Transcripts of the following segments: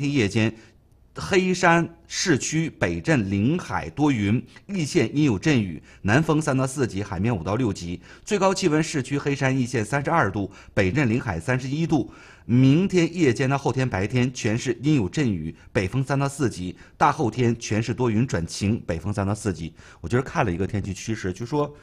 天夜间，黑山市区北镇临海多云，易县阴有阵雨，南风3到4级，海面5到6级。最高气温市区黑山易县32度，北镇临海31度。明天夜间到后天白天全市阴有阵雨，北风3到4级。大后天全市多云转晴，北风3到4级。我今儿看了一个天气趋势，据说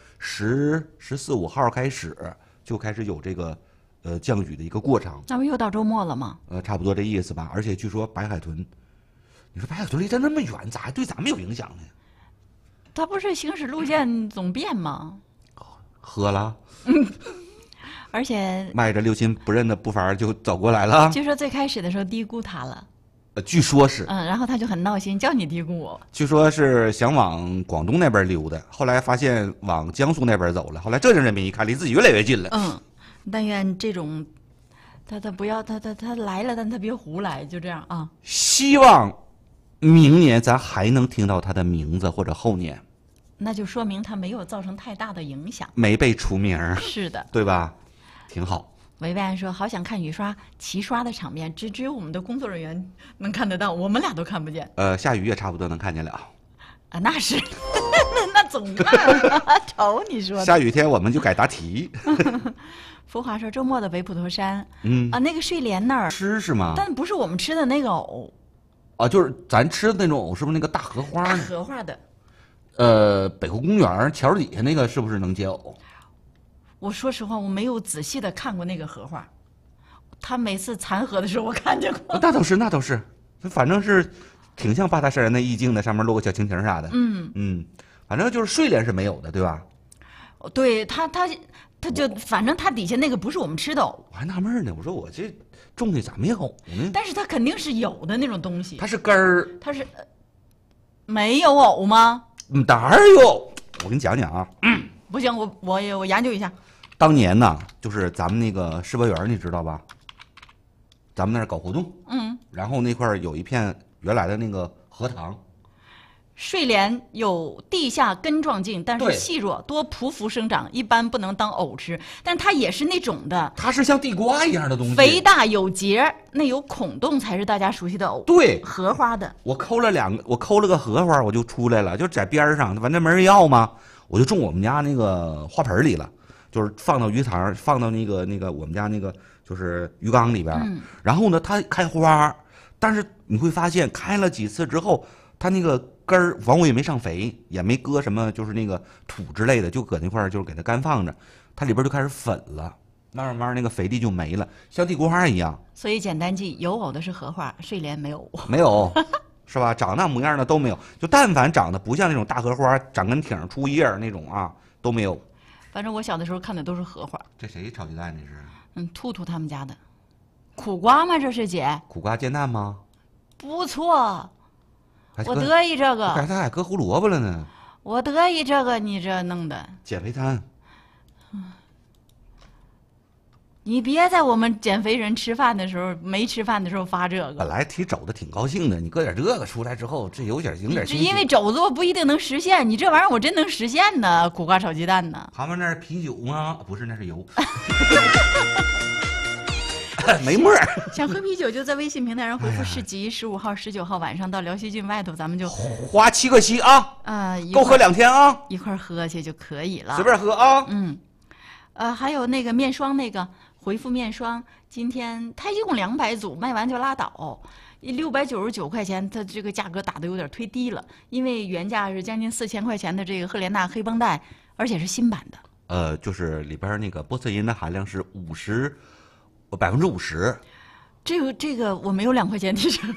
14、15号开始就开始有这个降雨的一个过程。 那不又到周末了吗？ 差不多这意思吧。而且据说白海豚，你说白海豚离咱那么远，咋还对咱们有影响呢？ 它不是行驶路线总变吗？ 喝了。 而且迈着六亲不认的步伐就走过来了。 据说最开始的时候低估它了， 据说是， 然后他就很闹心，叫你低估我。 据说是想往广东那边溜达，后来发现往江苏那边走了，后来浙江人民一看，离自己越来越近了。 但愿这种，他不要他来了，但他别胡来，就这样啊。 希望明年咱还能听到他的名字，或者后年， 那就说明他没有造成太大的影响， 没被除名。 是的， 对吧？挺好。 维维安说：“好想看雨刷、齐刷的场面，只有我们的工作人员能看得到，我们俩都看不见。 下雨也差不多能看见了。 啊，那是，那总看瞅你说的。 下雨天我们就改答题。 福华说：周末的北普陀山，那个睡莲那儿吃是吗？ 但不是我们吃的那个藕。 啊，就是咱吃的那种藕，是不是那个大荷花？ 大荷花的。 北湖公园桥底下那个是不是能结藕？ 我说实话，我没有仔细的看过那个荷花，他每次残荷的时候我看见过。 那倒是，反正是挺像八大山那意境的，上面落个小蜻蜓啥的。反正就是睡莲是没有的，对吧？ 对，他就反正他底下那个不是我们吃的藕。 我还纳闷呢，我说我这种的咋没藕呢？ 但是它肯定是有的那种东西。 它是根儿， 它是没有藕吗？ 哪儿有？我跟你讲讲啊。 不行，我研究一下。 当年呢，就是咱们那个世博园，你知道吧？咱们那儿搞活动，然后那块有一片原来的那个荷塘。 睡莲有地下根状茎，但是细弱，多匍匐生长，一般不能当藕吃。但它也是那种的， 它是像地瓜一样的东西， 肥大有节，那有孔洞才是大家熟悉的藕。 对， 荷花的。 我抠了个荷花，我就出来了，就在边上，反正没人要嘛，我就种我们家那个花盆里了。就是放到鱼塘，放到那个我们家那个就是鱼缸里边，然后呢，它开花，但是你会发现开了几次之后，它那个根儿，我也没上肥，也没搁什么，就是那个土之类的，就搁那块儿就是给它干放着，它里边就开始粉了，慢慢那个肥力就没了，像地瓜一样。 所以简单记，有藕的是荷花，睡莲没有， 没有，是吧？长那模样的都没有，就但凡长得不像那种大荷花，长根挺出叶那种啊，都没有。 反正我小的时候看的都是荷花。 这谁炒鸡蛋？这是？ 兔兔他们家的苦瓜吗？这是姐？ 苦瓜煎蛋吗？ 不错，我得意这个。 他还搁胡萝卜了呢。 我得意这个，你这弄的减肥餐。 你别在我们减肥人吃饭的时候没吃饭的时候发这个。 本来提肘子挺高兴的，你搁点这个出来之后，这有点因为肘子我不一定能实现，你这玩意儿我真能实现呢，苦瓜炒鸡蛋呢。 他们那是啤酒吗？不是，那是油。没沫儿。 想喝啤酒就在微信平台上回复市集，15号、19号晚上到辽西郡外头，咱们就花7个西啊。够喝2天啊， 一块喝去就可以了， 随便喝啊。 还有那个面霜那个。回复面霜，今天它一共200组，卖完就拉倒，699块钱，它这个价格打的有点忒低了，因为原价是将近4000块钱的这个赫莲娜黑绷带，而且是新版的。 就是里边那个玻色因的含量是50%。 这个我没有2块钱提成。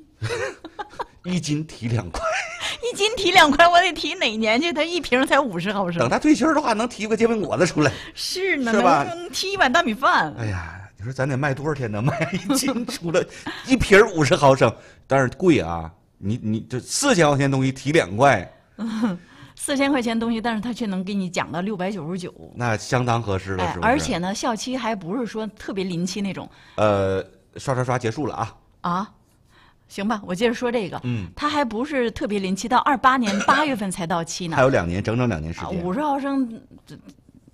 1斤提2块。 1斤提2块，我得提哪年去？它1瓶才50毫升。 等他退休的话，能提个煎饼果子出来。 是呢， 是吧？ 能提1碗大米饭。 哎呀，你说咱得卖多少天能卖1斤出来？1瓶50毫升，但是贵啊！你这4000块钱东西提2块 ，4000块钱东西，但是他却能给你讲到699，那相当合适了，是不是？ 而且呢，效期还不是说特别临期那种。 刷结束了啊！ 啊。行吧，我接着说这个。它还不是特别临期，到28年8月份才到期呢。 还有2年，整整2年时间。 50毫升，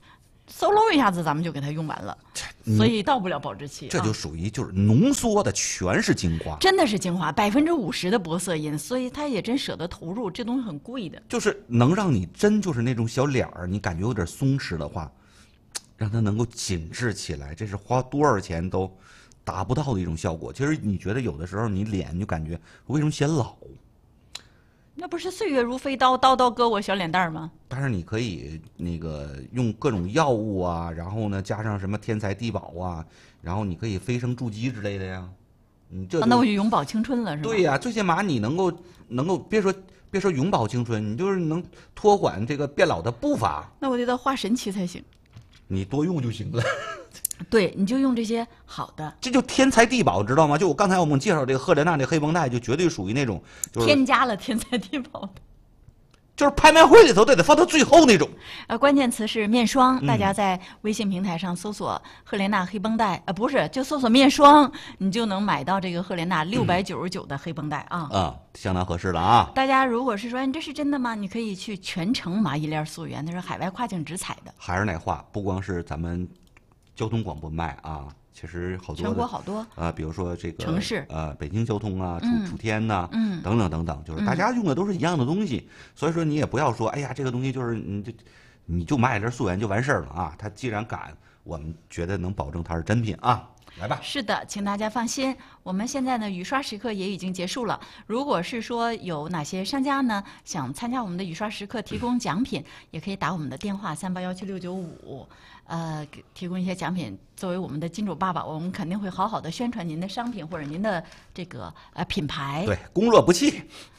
嗖喽一下子咱们就给它用完了，所以到不了保质期。 这就属于就是浓缩的全是精华， 真的是精华，50%的玻色因，所以他也真舍得投入，这东西很贵的。 就是能让你真就是那种小脸儿，你感觉有点松弛的话，让它能够紧致起来，这是花多少钱都达不到的一种效果。其实你觉得有的时候你脸就感觉为什么显老？ 那不是岁月如飞刀，刀刀割我小脸蛋儿吗？ 但是你可以那个用各种药物啊，然后呢加上什么天才地宝啊，然后你可以飞升筑基之类的呀。你这那我就永葆青春了，是吧？ 对呀，最起码你能够别说永葆青春，你就是能拖缓这个变老的步伐。 那我得到化神期才行。 你多用就行了。 对，你就用这些好的， 这就天才地宝，知道吗？就我刚才我们介绍这个赫莲娜这黑绷带，就绝对属于那种就是添加了天才地宝的。 就是拍卖会里头得放到最后那种。 关键词是面霜，大家在微信平台上搜索赫莲娜黑绷带，不是，就搜索面霜，你就能买到这个赫莲娜699的黑绷带啊。 相当合适了啊。 大家如果是说你这是真的吗？你可以去全程麻衣链溯源，它是海外跨境直采的。 还是那话，不光是咱们交通广播卖啊。其实好多全国好多比如说这个城市北京交通啊，楚天呐，等等等等，就是大家用的都是一样的东西，所以说你也不要说，哎呀，这个东西就是你就买点溯源就完事儿了啊。它既然敢，我们觉得能保证它是真品啊。来吧。 是的，请大家放心，我们现在呢雨刷时刻也已经结束了。如果是说有哪些商家呢想参加我们的雨刷时刻提供奖品，也可以打我们的电话38176995，提供一些奖品作为我们的金主爸爸，我们肯定会好好的宣传您的商品或者您的这个品牌。 对，攻若不弃，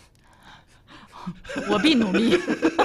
我必努力。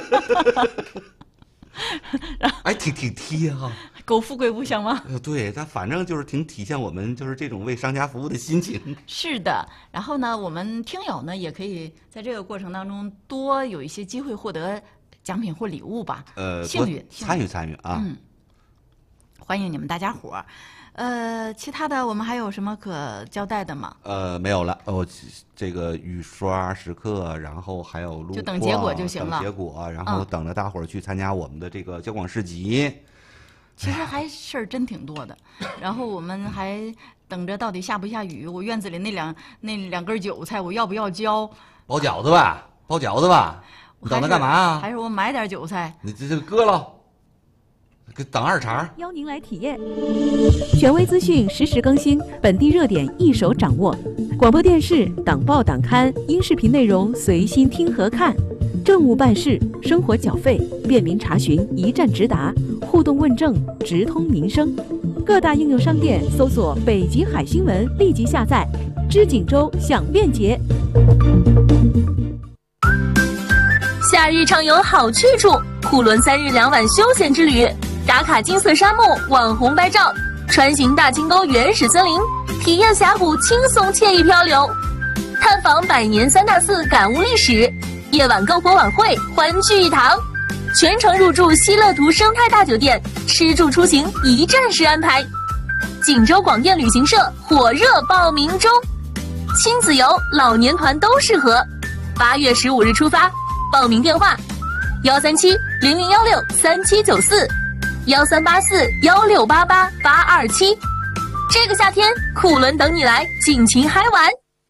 哎，挺贴哈。 苟富贵不相忘。 对，它反正就是挺体现我们就是这种为商家服务的心情。 是的，然后呢，我们听友呢也可以在这个过程当中多有一些机会获得奖品或礼物吧。幸运参与啊。 欢迎你们大家伙儿。其他的我们还有什么可交代的吗？ 没有了。这个雨刷时刻，然后还有路况， 就等结果就行了。 等结果，然后等着大伙儿去参加我们的这个交广市集。 其实还事儿真挺多的，然后我们还等着到底下不下雨。我院子里那两根韭菜，我要不要浇？ 包饺子吧，包饺子吧。你等它干嘛啊？ 还是我买点韭菜？ 你这割了。等2茬， 邀您来体验。权威资讯实时更新，本地热点一手掌握。广播电视、党报党刊、音视频内容随心听和看。政务办事、生活缴费、便民查询一站直达，互动问政直通民生。各大应用商店搜索北极海新闻，立即下载。知锦州享便捷。 夏日畅游好去处，库伦3日2晚休闲之旅。打卡金色沙漠，网红拍照，穿行大清沟原始森林，体验峡谷轻松惬意漂流，探访百年3大寺感悟历史，夜晚篝火晚会欢聚一堂，全程入住西乐图生态大酒店，吃住出行一站式安排。锦州广电旅行社火热报名中，亲子游、老年团都适合。8月15日出发，报名电话137-0016-3794，1384-1688-827。这个夏天，库伦等你来，尽情嗨玩。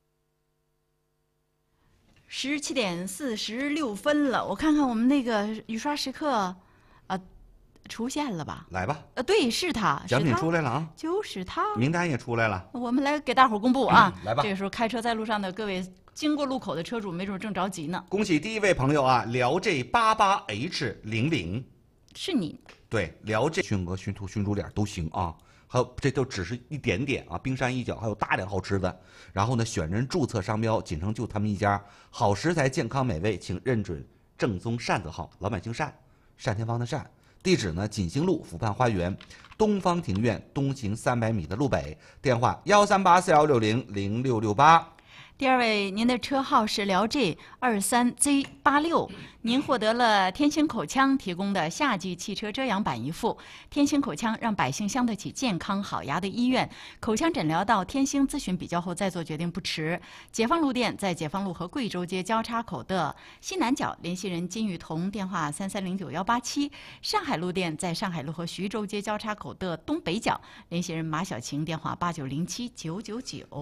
17点46分了，我看看我们那个雨刷时刻，出现了吧？ 来吧。 对，是他， 奖品出来了啊， 就是他， 名单也出来了。 我们来给大伙儿公布啊， 来吧。 这个时候开车在路上的各位，经过路口的车主，没准正着急呢。 恭喜第一位朋友啊，辽 J88H00， 是你。 对，辽 J 熏鹅、熏兔、熏猪脸都行啊。还有，这都只是一点点啊，冰山一角，还有大量好吃的。然后呢，选人注册商标，锦城就他们一家，好食材，健康美味，请认准正宗善字号，老板姓单，单田芳的单。地址呢，锦兴路福畔花园东方庭院东行300米的路北，电话13841600668。 第二位，您的车号是辽 G23Z86，您获得了天星口腔提供的夏季汽车遮阳板一副。天星口腔让百姓相得起健康好牙的医院，口腔诊疗到天星咨询比较后再做决定不迟。解放路店在解放路和贵州街交叉口的西南角，联系人金玉彤，电话3309-187。上海路店在上海路和徐州街交叉口的东北角，联系人马小晴，电话8907-999。